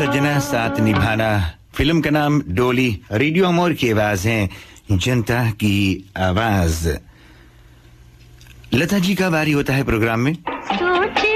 सजना साथ निभाना, फिल्म का नाम डोली, रेडियो अमोर की आवाज है, जनता की आवाज। लता जी का बारी होता है प्रोग्राम में।